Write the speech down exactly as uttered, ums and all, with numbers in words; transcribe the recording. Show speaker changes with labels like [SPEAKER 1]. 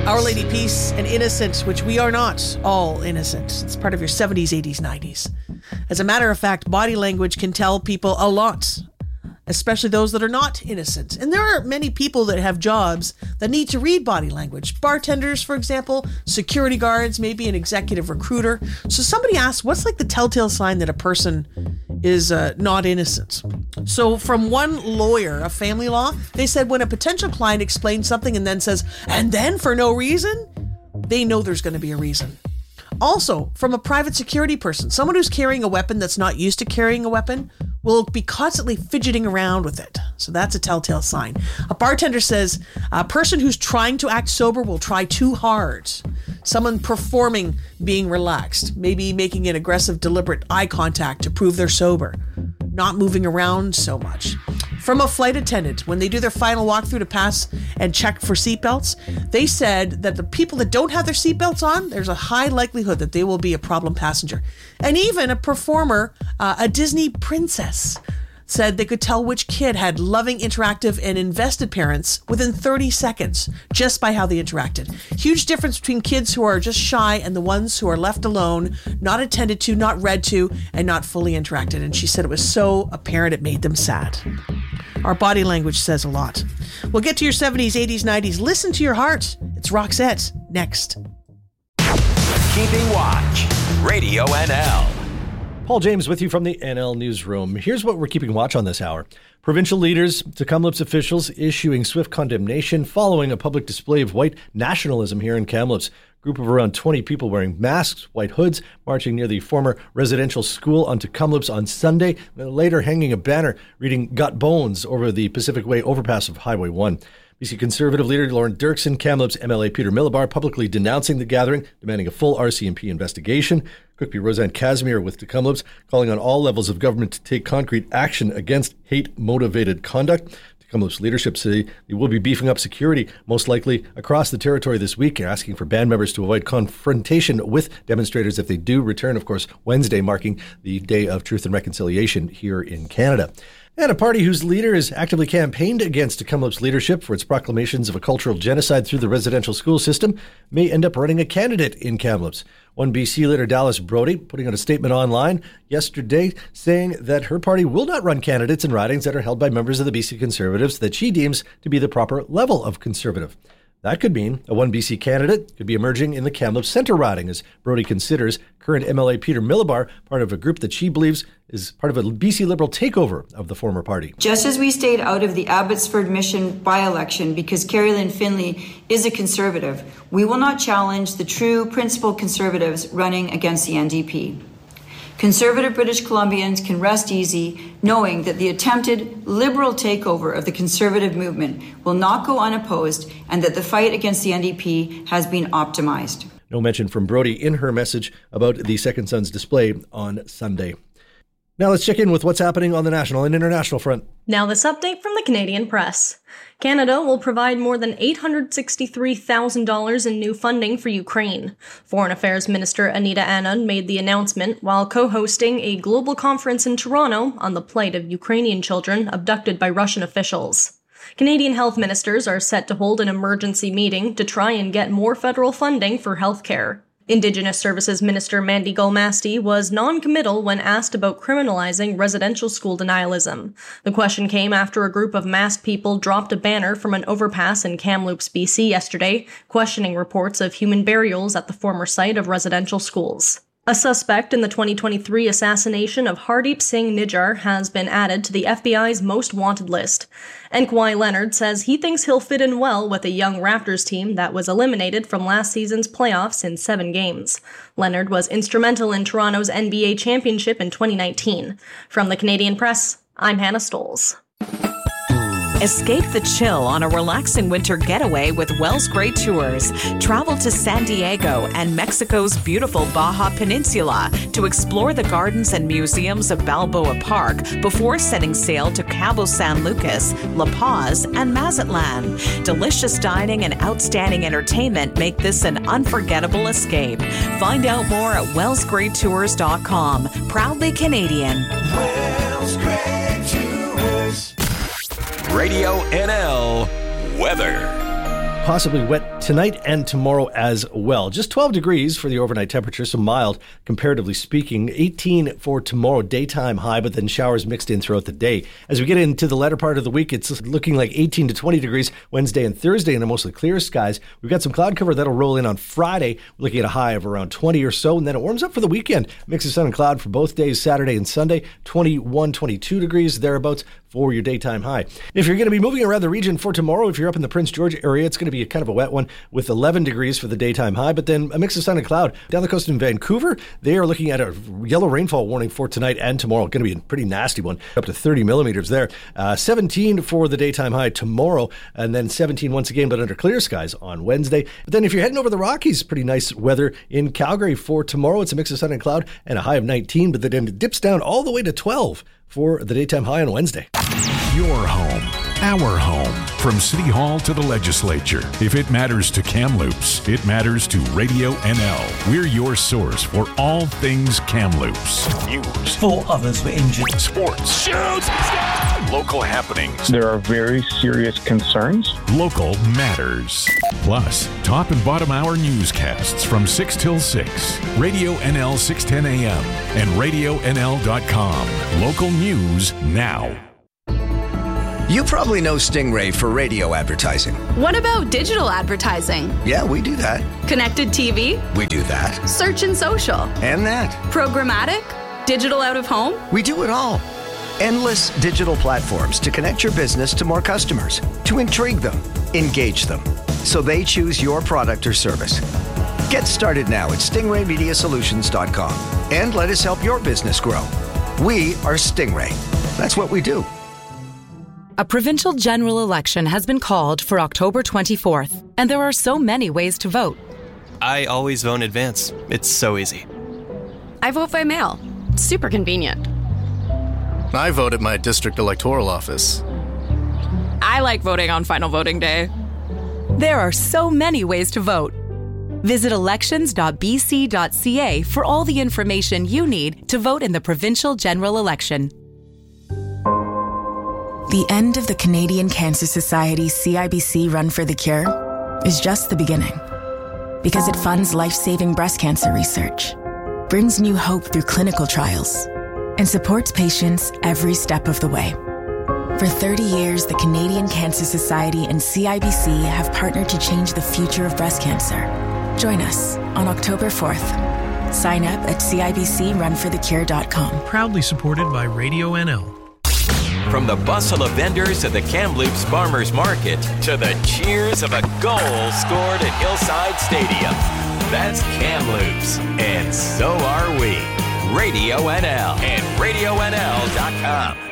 [SPEAKER 1] Our Lady Peace and Innocent, which we are not all innocent. It's part of your seventies, eighties, nineties. As a matter of fact, body language can tell people a lot, especially those that are not innocent. And there are many people that have jobs that need to read body language. Bartenders, for example, security guards, maybe an executive recruiter. So somebody asked, what's like the telltale sign that a person is uh, not innocent? So from one lawyer of family law, they said when a potential client explains something and then says, and then for no reason, they know there's going to be a reason. Also, from a private security person, someone who's carrying a weapon that's not used to carrying a weapon will be constantly fidgeting around with it. So that's a telltale sign. A bartender says a person who's trying to act sober will try too hard. Someone performing being relaxed, maybe making an aggressive, deliberate eye contact to prove they're sober, not moving around so much. From a flight attendant, when they do their final walkthrough to pass and check for seatbelts, they said that the people that don't have their seatbelts on, there's a high likelihood that they will be a problem passenger. And even a performer, uh, a Disney princess, said they could tell which kid had loving, interactive, and invested parents within thirty seconds just by how they interacted. Huge difference between kids who are just shy and the ones who are left alone, not attended to, not read to, and not fully interacted. And she said it was so apparent it made them sad. Our body language says a lot. We'll get to your seventies, eighties, nineties. Listen to your heart. It's Roxette next.
[SPEAKER 2] Keeping Watch, Radio N L.
[SPEAKER 3] Paul James with you from the N L Newsroom. Here's what we're keeping watch on this hour. Provincial leaders, Tk'emlúps officials issuing swift condemnation following a public display of white nationalism here in Kamloops. A group of around twenty people wearing masks, white hoods, marching near the former residential school on Tk'emlúps on Sunday, later hanging a banner reading "Got Bones" over the Pacific Way overpass of Highway one. B C Conservative leader Lauren Dirksen, Kamloops M L A Peter Millibar publicly denouncing the gathering, demanding a full R C M P investigation. Cookbee Roseanne Casimir with Tk'emlúps calling on all levels of government to take concrete action against hate-motivated conduct. Tk'emlúps leadership say they will be beefing up security, most likely across the territory this week, asking for band members to avoid confrontation with demonstrators if they do return, of course, Wednesday, marking the Day of Truth and Reconciliation here in Canada. And a party whose leader has actively campaigned against Tk'emlúps leadership for its proclamations of a cultural genocide through the residential school system may end up running a candidate in Kamloops. One B C leader, Dallas Brody, putting out a statement online yesterday saying that her party will not run candidates in ridings that are held by members of the B C Conservatives that she deems to be the proper level of conservative. That could mean a one B C candidate could be emerging in the Kamloops Centre riding, as Brody considers current M L A Peter Millibar part of a group that she believes is part of a B C Liberal takeover of the former party.
[SPEAKER 4] Just as we stayed out of the Abbotsford Mission by-election because Carrie Lynn Finley is a Conservative, we will not challenge the true principled Conservatives running against the N D P. Conservative British Columbians can rest easy knowing that the attempted Liberal takeover of the Conservative movement will not go unopposed and that the fight against the N D P has been optimized.
[SPEAKER 3] No mention from Brody in her message about the Second Sons display on Sunday. Now let's check in with what's happening on the national and international front.
[SPEAKER 5] Now this update from the Canadian Press. Canada will provide more than eight hundred sixty-three thousand dollars in new funding for Ukraine. Foreign Affairs Minister Anita Anand made the announcement while co-hosting a global conference in Toronto on the plight of Ukrainian children abducted by Russian officials. Canadian health ministers are set to hold an emergency meeting to try and get more federal funding for healthcare. Indigenous Services Minister Mandy Golmasti was non-committal when asked about criminalizing residential school denialism. The question came after a group of masked people dropped a banner from an overpass in Kamloops, B C yesterday, questioning reports of human burials at the former site of residential schools. A suspect in the twenty twenty-three assassination of Hardeep Singh Nijjar has been added to the F B I's most wanted list. And Kawhi Leonard says he thinks he'll fit in well with a young Raptors team that was eliminated from last season's playoffs in seven games. Leonard was instrumental in Toronto's N B A championship in twenty nineteen. From the Canadian Press, I'm Hannah Stolz.
[SPEAKER 6] Escape the chill on a relaxing winter getaway with Wells Great Tours. Travel to San Diego and Mexico's beautiful Baja Peninsula to explore the gardens and museums of Balboa Park before setting sail to Cabo San Lucas, La Paz, and Mazatlan. Delicious dining and outstanding entertainment make this an unforgettable escape. Find out more at wells great tours dot com. Proudly Canadian.
[SPEAKER 2] Wells Great Tours. Radio N L weather.
[SPEAKER 3] possibly wet tonight and tomorrow as well. Just twelve degrees for the overnight temperature, so mild comparatively speaking. eighteen for tomorrow, daytime high, but then showers mixed in throughout the day. As we get into the latter part of the week, it's looking like eighteen to twenty degrees Wednesday and Thursday in the mostly clear skies. We've got some cloud cover that'll roll in on Friday, looking at a high of around twenty or so, and then it warms up for the weekend. Mix of sun and cloud for both days, Saturday and Sunday, twenty-one, twenty-two degrees thereabouts for your daytime high. If you're going to be moving around the region for tomorrow, if you're up in the Prince George area, it's going to be a kind of a wet one with eleven degrees for the daytime high, but then a mix of sun and cloud. Down the coast in Vancouver, they are looking at a yellow rainfall warning for tonight and tomorrow. Going to be a pretty nasty one, up to thirty millimeters there. Uh, seventeen for the daytime high tomorrow, and then seventeen once again, but under clear skies on Wednesday. But then if you're heading over the Rockies, pretty nice weather in Calgary for tomorrow. It's a mix of sun and cloud and a high of nineteen, but then it dips down all the way to twelve for the daytime high on Wednesday.
[SPEAKER 7] Your home, our home. From City Hall to the Legislature. If it matters to Kamloops, it matters to Radio N L. We're your source for all things Kamloops. News.
[SPEAKER 8] Four others were injured.
[SPEAKER 7] Sports. Shoots! Local happenings.
[SPEAKER 9] There are very serious concerns.
[SPEAKER 7] Local matters. Plus, top and bottom hour newscasts from six till six. Radio N L six ten A M and radio N L dot com. Local news now.
[SPEAKER 10] You probably know Stingray for radio advertising.
[SPEAKER 11] What about digital advertising?
[SPEAKER 10] Yeah, we do that.
[SPEAKER 11] Connected T V?
[SPEAKER 10] We do that.
[SPEAKER 11] Search and social?
[SPEAKER 10] And that.
[SPEAKER 11] Programmatic? Digital out of home?
[SPEAKER 10] We do it all. Endless digital platforms to connect your business to more customers, to intrigue them, engage them, so they choose your product or service. Get started now at stingray media solutions dot com and let us help your business grow. We are Stingray. That's what we do.
[SPEAKER 12] A provincial general election has been called for October twenty-fourth, and there are so many ways to vote.
[SPEAKER 13] I always vote in advance. It's so easy.
[SPEAKER 11] I vote by mail. Super convenient.
[SPEAKER 14] I vote at my district electoral office.
[SPEAKER 11] I like voting on final voting day.
[SPEAKER 12] There are so many ways to vote. Visit elections dot b c dot c a for all the information you need to vote in the provincial general election.
[SPEAKER 15] The end of the Canadian Cancer Society's C I B C Run for the Cure is just the beginning. Because it funds life-saving breast cancer research, brings new hope through clinical trials, and supports patients every step of the way. For thirty years, the Canadian Cancer Society and C I B C have partnered to change the future of breast cancer. Join us on October fourth. Sign up at C I B C run for the cure dot com.
[SPEAKER 16] Proudly supported by Radio N L.
[SPEAKER 2] From the bustle of vendors at the Kamloops Farmers Market to the cheers of a goal scored at Hillside Stadium. That's Kamloops, and so are we. Radio N L and radio N L dot com.